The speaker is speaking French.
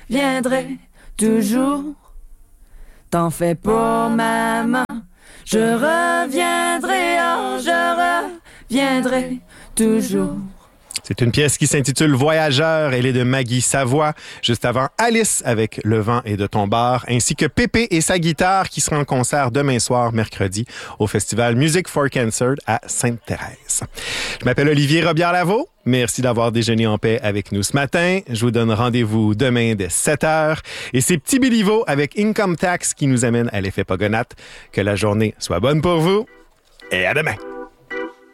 reviendrai toujours. T'en fais pas, maman, je reviendrai, oh, je reviendrai toujours. C'est une pièce qui s'intitule Voyageur. Elle est de Maggie Savoie. Juste avant, Alice avec Le vent est de ton bar, ainsi que Pépé et sa guitare qui sera en concert demain soir, mercredi, au festival Music for Cancer à Sainte-Thérèse. Je m'appelle Olivier Robillard-Lavaux. Merci d'avoir déjeuné en paix avec nous ce matin. Je vous donne rendez-vous demain dès 7h. Et c'est Petit Béliveau avec Income Tax qui nous amène à l'effet Pogonatte. Que la journée soit bonne pour vous et à demain.